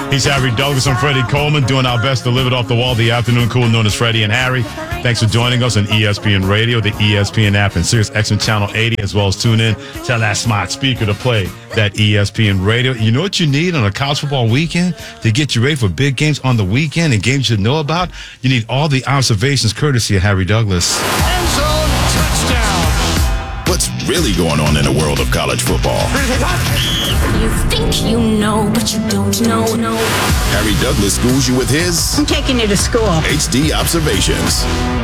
He's Harry Douglas. I'm Freddie Coleman, doing our best to live it off the wall. The afternoon cool, known as Freddie and Harry. Thanks for joining us on ESPN Radio, the ESPN app, and Sirius XM Channel 80, as well as tune in. Tell that smart speaker to play that ESPN Radio. You know what you need on a college football weekend to get you ready for big games on the weekend and games you know about? You need all the observations courtesy of Harry Douglas. End zone touchdown. What's really going on in the world of college football? You think you know, but you don't know. Harry Douglas schools you with his I'm taking you to school. HD Observations.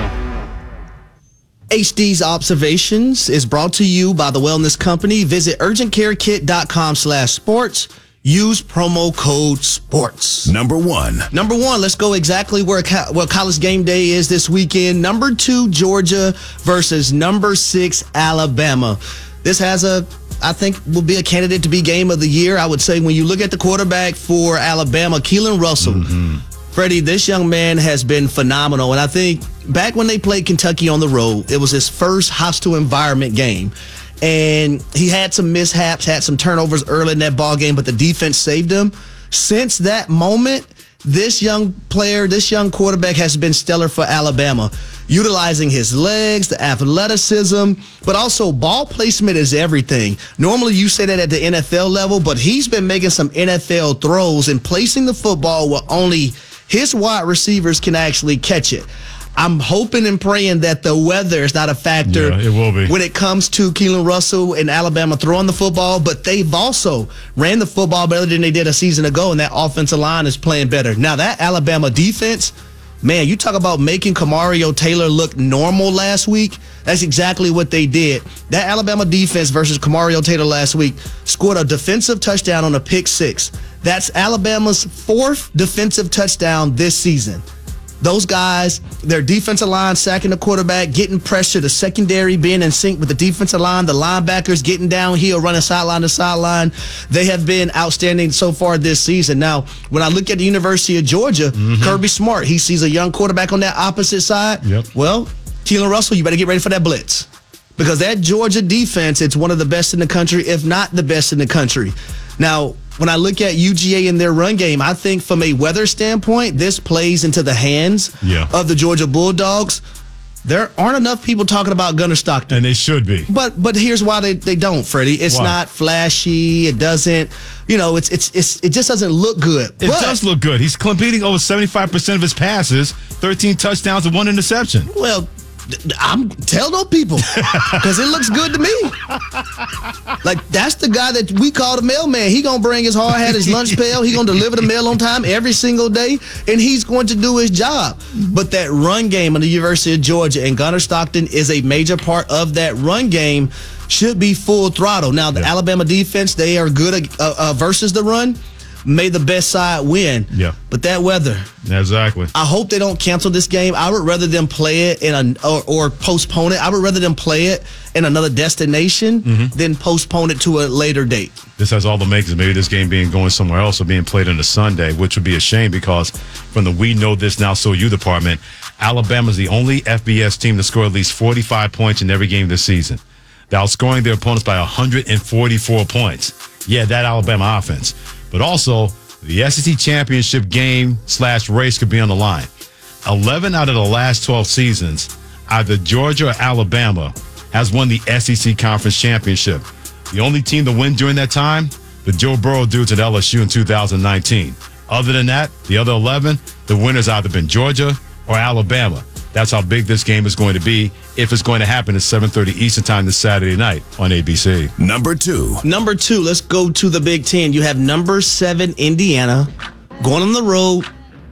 HD's Observations is brought to you by the Wellness Company. Visit urgentcarekit.com/sports. Use promo code SPORTS. Number one, let's go exactly where College Game Day is this weekend. Number 2, Georgia versus number 6, Alabama. This I think will be a candidate to be game of the year. I would say when you look at the quarterback for Alabama, Keelan Russell, Freddie, this young man has been phenomenal. And I think back when they played Kentucky on the road, it was his first hostile environment game. And he had some mishaps, had some turnovers early in that ball game, but the defense saved him. Since that moment, this young quarterback has been stellar for Alabama, utilizing his legs, the athleticism, but also ball placement is everything. Normally you say that at the NFL level, but he's been making some NFL throws and placing the football where only his wide receivers can actually catch it. I'm hoping and praying that the weather is not a factor. Yeah, it will be. When it comes to Keelan Russell and Alabama throwing the football, but they've also ran the football better than they did a season ago, and that offensive line is playing better. Now, that Alabama defense, man, you talk about making Kamario Taylor look normal last week. That's exactly what they did. That Alabama defense versus Kamario Taylor last week scored a defensive touchdown on a pick six. That's Alabama's 4th defensive touchdown this season. Those guys, their defensive line sacking the quarterback, getting pressure, the secondary being in sync with the defensive line, the linebackers getting downhill, running sideline to sideline. They have been outstanding so far this season. Now, when I look at the University of Georgia, Kirby Smart, he sees a young quarterback on that opposite side. Yep. Well, Keelan Russell, you better get ready for that blitz. Because that Georgia defense, it's one of the best in the country, if not the best in the country. Now, when I look at UGA in their run game, I think from a weather standpoint, this plays into the hands of the Georgia Bulldogs. There aren't enough people talking about Gunnar Stockton. And they should be. But here's why they don't, Freddie. It's not flashy. It doesn't, it just doesn't look good. It does look good. He's completing over 75% of his passes, 13 touchdowns and 1 interception. Well, tell those people, because it looks good to me. Like, that's the guy that we call the mailman. He gonna bring his hard hat, his lunch pail. He gonna deliver the mail on time every single day, and he's going to do his job. But that run game of the University of Georgia, and Gunnar Stockton is a major part of that run game, should be full throttle. Now, the Alabama defense, they are good versus the run. May the best side win. Yeah. But that weather. Exactly. I hope they don't cancel this game. I would rather them play it or postpone it. I would rather them play it in another destination than postpone it to a later date. This has all the makings of maybe this game going somewhere else or being played on a Sunday, which would be a shame because from the We Know This Now So You department, Alabama's the only FBS team to score at least 45 points in every game this season. They're outscoring their opponents by 144 points. Yeah, that Alabama offense. But also, the SEC championship game/race could be on the line. 11 out of the last 12 seasons, either Georgia or Alabama has won the SEC Conference Championship. The only team to win during that time, the Joe Burrow dudes at LSU in 2019. Other than that, the other 11, the winner's either been Georgia or Alabama. That's how big this game is going to be if it's going to happen at 7:30 Eastern Time this Saturday night on ABC. Number two, let's go to the Big Ten. You have number 7 Indiana going on the road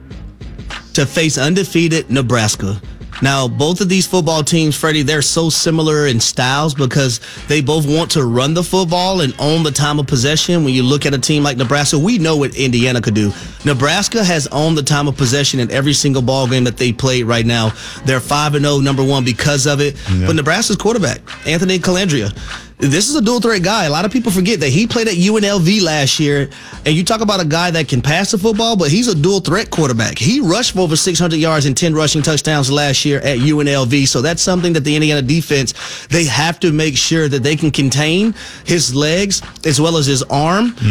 to face undefeated Nebraska. Now, both of these football teams, Freddie, they're so similar in styles because they both want to run the football and own the time of possession. When you look at a team like Nebraska, we know what Indiana could do. Nebraska has owned the time of possession in every single ball game that they played right now. They're 5-0, number 1 because of it. Yeah. But Nebraska's quarterback, Anthony Calandria, this is a dual threat guy. A lot of people forget that he played at UNLV last year. And you talk about a guy that can pass the football, but he's a dual threat quarterback. He rushed for over 600 yards and 10 rushing touchdowns last year at UNLV. So that's something that the Indiana defense, they have to make sure that they can contain his legs as well as his arm.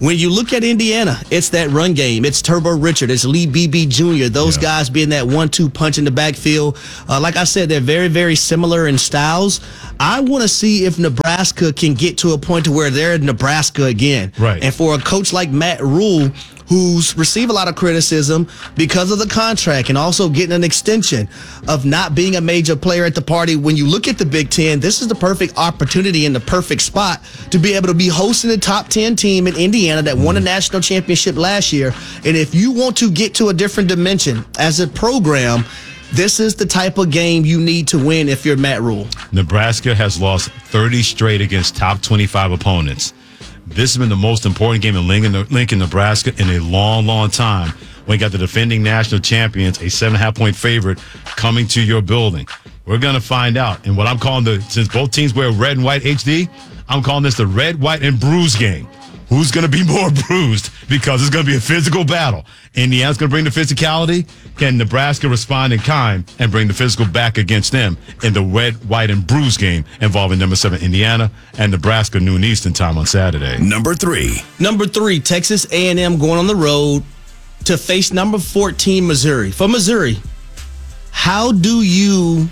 When you look at Indiana, it's that run game. It's Turbo Richard. It's Lee Beebe Jr. Those guys being that 1-2 punch in the backfield. Like I said, they're very, very similar in styles. I want to see if Nebraska can get to a point to where they're Nebraska again. Right. And for a coach like Matt Rule, who's received a lot of criticism because of the contract and also getting an extension of not being a major player at the party. When you look at the Big Ten, this is the perfect opportunity and the perfect spot to be able to be hosting the top 10 team in Indiana that won a national championship last year. And if you want to get to a different dimension as a program, this is the type of game you need to win if you're Matt Rule. Nebraska has lost 30 straight against top 25 opponents. This has been the most important game in Lincoln, Nebraska in a long, long time. When you got the defending national champions, a 7.5-point favorite, coming to your building. We're going to find out. And what I'm calling since both teams wear red and white HD, I'm calling this the red, white, and bruise game. Who's going to be more bruised? Because it's going to be a physical battle. Indiana's going to bring the physicality. Can Nebraska respond in kind and bring the physical back against them in the red, white, and bruise game involving number 7 Indiana and Nebraska noon Eastern time on Saturday? Number 3, Texas A&M going on the road to face number 14 Missouri. For Missouri, how do you,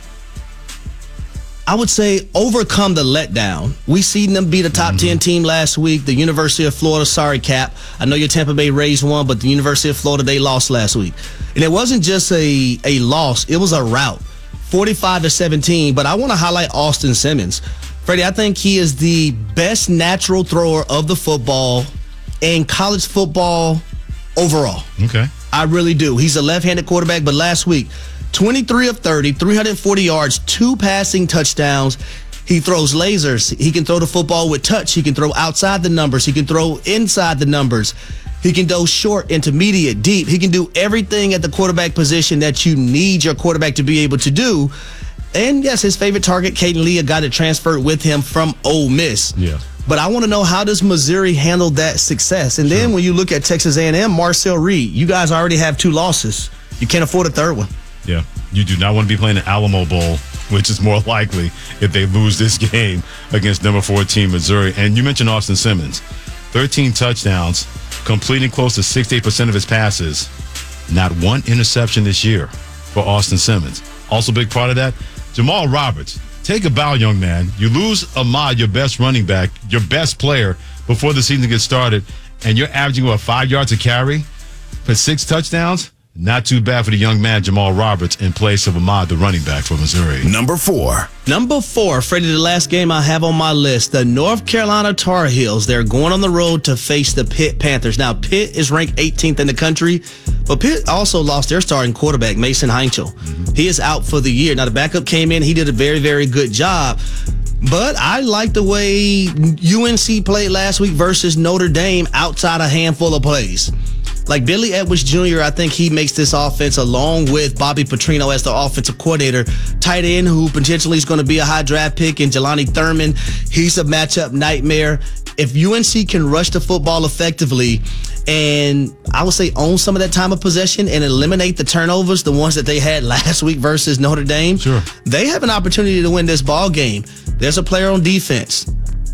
I would say, overcome the letdown? We seen them beat a top 10 team last week, the University of Florida. Sorry, Cap. I know your Tampa Bay Rays won, but the University of Florida, they lost last week. And it wasn't just a loss. It was a rout, 45-17. But I want to highlight Austin Simmons. Freddie, I think he is the best natural thrower of the football in college football overall. Okay. I really do. He's a left-handed quarterback, but last week, 23 of 30, 340 yards, 2 passing touchdowns. He throws lasers. He can throw the football with touch. He can throw outside the numbers. He can throw inside the numbers. He can go short, intermediate, deep. He can do everything at the quarterback position that you need your quarterback to be able to do. And yes, his favorite target, Caden Lee, a guy that transferred with him from Ole Miss. Yeah. But I want to know, how does Missouri handle that success? And then when you look at Texas A&M, Marcel Reed, you guys already have 2 losses. You can't afford a third one. Yeah. You do not want to be playing the Alamo Bowl, which is more likely if they lose this game against number 14 Missouri. And you mentioned Austin Simmons. 13 touchdowns, completing close to 68% of his passes. Not one interception this year for Austin Simmons. Also a big part of that, Jamal Roberts. Take a bow, young man. You lose Ahmad, your best running back, your best player, before the season gets started, and you're averaging, 5 yards a carry for 6 touchdowns? Not too bad for the young man, Jamal Roberts, in place of Ahmad, the running back for Missouri. Number 4, Freddie, the last game I have on my list, the North Carolina Tar Heels. They're going on the road to face the Pitt Panthers. Now, Pitt is ranked 18th in the country, but Pitt also lost their starting quarterback, Mason Heinchel. He is out for the year. Now, the backup came in. He did a very, very good job. But I like the way UNC played last week versus Notre Dame outside a handful of plays. Like Billy Edwards Jr., I think he makes this offense, along with Bobby Petrino as the offensive coordinator. Tight end who potentially is going to be a high draft pick, and Jelani Thurman. He's a matchup nightmare. If UNC can rush the football effectively and I would say own some of that time of possession and eliminate the turnovers, the ones that they had last week versus Notre Dame, sure, they have an opportunity to win this ball game. There's a player on defense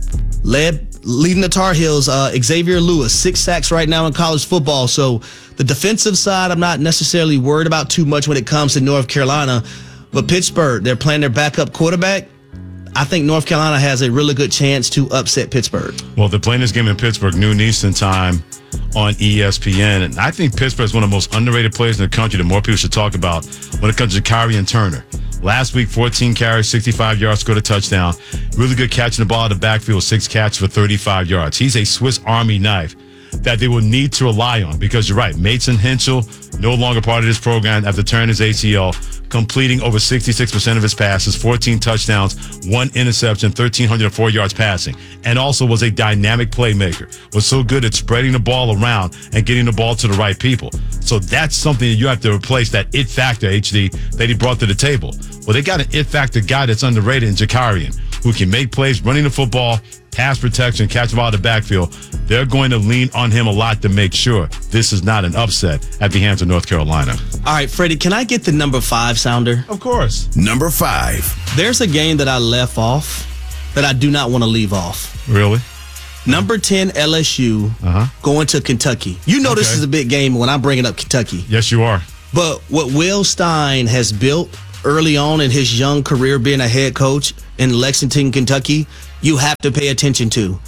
leading the Tar Heels, Xavier Lewis, 6 sacks right now in college football. So the defensive side, I'm not necessarily worried about too much when it comes to North Carolina. But Pittsburgh, they're playing their backup quarterback. I think North Carolina has a really good chance to upset Pittsburgh. Well, they're playing this game in Pittsburgh, noon Eastern time on ESPN. And I think Pittsburgh is one of the most underrated players in the country that more people should talk about when it comes to Kyrie and Turner. Last week, 14 carries, 65 yards, scored a touchdown. Really good catching the ball out of the backfield, 6 catches for 35 yards. He's a Swiss Army knife that they will need to rely on, because you're right, Mason Heinchel, no longer part of this program after tearing his ACL, completing over 66% of his passes, 14 touchdowns, 1 interception, 1,304 yards passing, and also was a dynamic playmaker. Was so good at spreading the ball around and getting the ball to the right people. So that's something that you have to replace, that it factor, HD, that he brought to the table. Well, they got an it factor guy that's underrated in Jakarian, who can make plays running the football, pass protection, catch the ball out of the backfield. They're going to lean on him a lot to make sure this is not an upset at the hands of North Carolina. All right, Freddie, can I get the number 5 sounder? Of course. Number 5. There's a game that I left off that I do not want to leave off. Really? Number 10 LSU going to Kentucky. You know this is a big game when I'm bringing up Kentucky. Yes, you are. But what Will Stein has built early on in his young career being a head coach in Lexington, Kentucky, you have to pay attention to.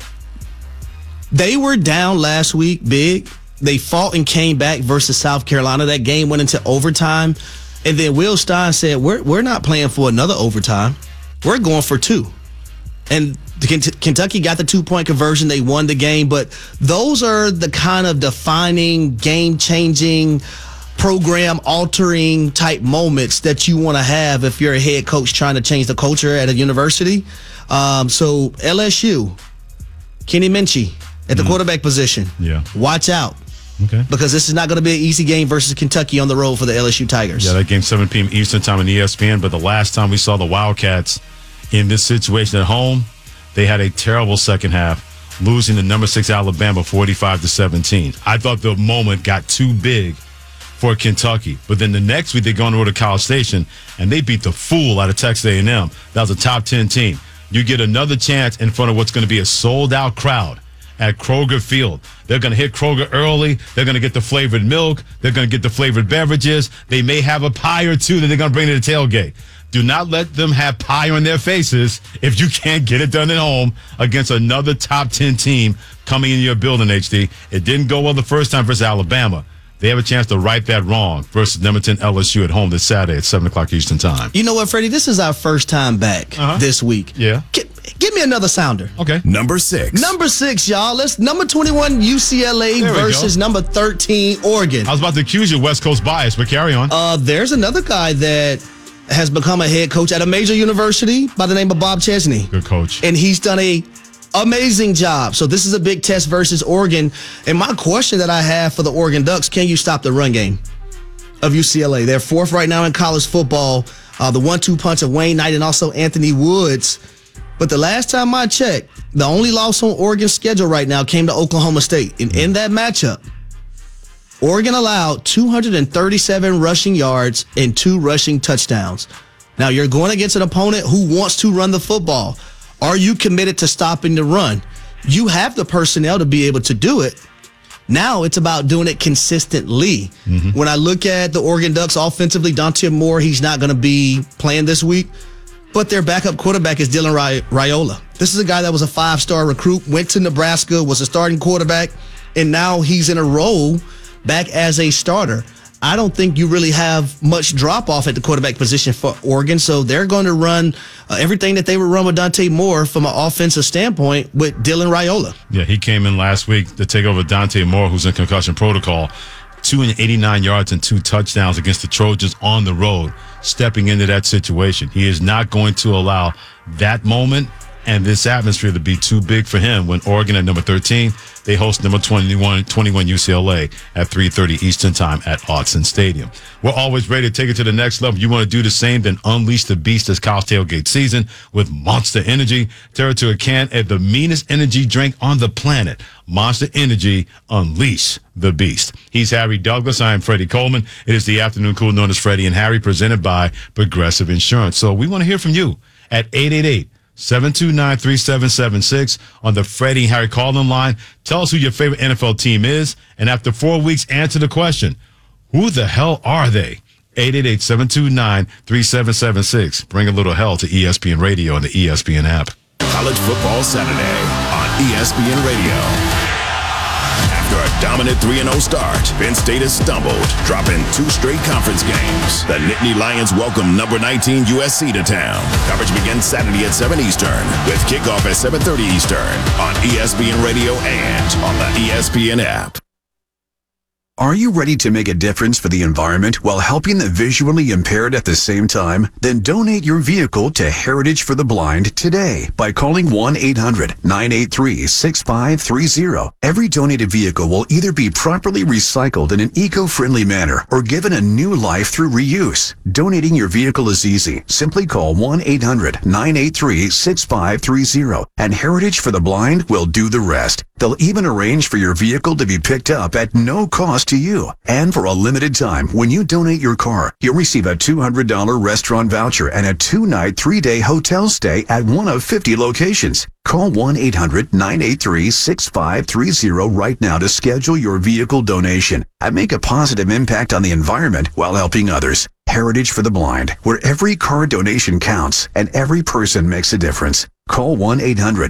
They were down last week big. They fought and came back versus South Carolina. That game went into overtime. And then Will Stein said, we're not playing for another overtime. We're going for 2. And Kentucky got the 2-point conversion. They won the game. But those are the kind of defining, game-changing, program-altering type moments that you want to have if you're a head coach trying to change the culture at a university. So LSU, Kenny Minchie at the quarterback position. Yeah. Watch out. Okay. Because this is not going to be an easy game versus Kentucky on the road for the LSU Tigers. Yeah, that game 7 p.m. Eastern time on ESPN. But the last time we saw the Wildcats in this situation at home, they had a terrible second half, losing to number 6 Alabama 45-17. I thought the moment got too big for Kentucky. But then the next week, they go on the road to College Station, and they beat the fool out of Texas A&M. That was a top 10 team. You get another chance in front of what's going to be a sold-out crowd at Kroger Field. They're going to hit Kroger early. They're going to get the flavored milk. They're going to get the flavored beverages. They may have a pie or two that they're going to bring to the tailgate. Do not let them have pie on their faces if you can't get it done at home against another top 10 team coming in your building, HD. It didn't go well the first time versus Alabama. They have a chance to right that wrong versus number 10 LSU at home this Saturday at 7 o'clock Eastern time. You know what, Freddie? This is our first time back this week. Yeah. Give me another sounder. Okay. Number 6. Number 6, y'all. Let's number 21 UCLA versus number 13 Oregon. I was about to accuse you of West Coast bias, but carry on. There's another guy that has become a head coach at a major university by the name of Bob Chesney. Good coach. And he's done a amazing job. So this is a big test versus Oregon. And my question that I have for the Oregon Ducks, can you stop the run game of UCLA? They're 4th right now in college football. The 1-2 punch of Wayne Knight and also Anthony Woods. But the last time I checked, the only loss on Oregon's schedule right now came to Oklahoma State. And in that matchup, Oregon allowed 237 rushing yards and 2 rushing touchdowns. Now, you're going against an opponent who wants to run the football. Are you committed to stopping the run? You have the personnel to be able to do it. Now it's about doing it consistently. When I look at the Oregon Ducks offensively, Dante Moore, he's not going to be playing this week. But their backup quarterback is Dylan Raiola. This is a guy that was a 5-star recruit, went to Nebraska, was a starting quarterback, and now he's in a role back as a starter. I don't think you really have much drop-off at the quarterback position for Oregon, so they're going to run everything that they would run with Dante Moore from an offensive standpoint with Dylan Raiola. Yeah, he came in last week to take over Dante Moore, who's in concussion protocol. 289 yards and 2 touchdowns against the Trojans on the road, stepping into that situation. He is not going to allow that moment and this atmosphere to be too big for him when Oregon at number 13, they host number 21 UCLA at 3:30 Eastern time at Autzen Stadium. We're always ready to take it to the next level. You want to do the same, then unleash the beast this college tailgate season with Monster Energy. Territory can at the meanest energy drink on the planet. Monster Energy, unleash the beast. He's Harry Douglas. I am Freddie Coleman. It is the afternoon cool known as Freddie and Harry, presented by Progressive Insurance. So we want to hear from you at 888-729-3776 on the Freddie and Harry call-in line. Tell us who your favorite NFL team is, and after 4 weeks, answer the question, who the hell are they? 888-729-3776. Bring a little hell to ESPN Radio and the ESPN app. College Football Saturday on ESPN Radio. After a dominant 3-0 start, Penn State has stumbled, dropping 2 straight conference games. The Nittany Lions welcome number 19 USC to town. Coverage begins Saturday at 7 Eastern, with kickoff at 7:30 Eastern on ESPN Radio and on the ESPN app. Are you ready to make a difference for the environment while helping the visually impaired at the same time? Then donate your vehicle to Heritage for the Blind today by calling 1-800-983-6530. Every donated vehicle will either be properly recycled in an eco-friendly manner or given a new life through reuse. Donating your vehicle is easy. Simply call 1-800-983-6530 and Heritage for the Blind will do the rest. They'll even arrange for your vehicle to be picked up at no cost to you. And for a limited time, when you donate your car, you'll receive a $200 restaurant voucher and a 2-night, 3-day hotel stay at one of 50 locations. Call 1-800-983-6530 right now to schedule your vehicle donation and make a positive impact on the environment while helping others. Heritage for the Blind, where every car donation counts and every person makes a difference. Call 1-800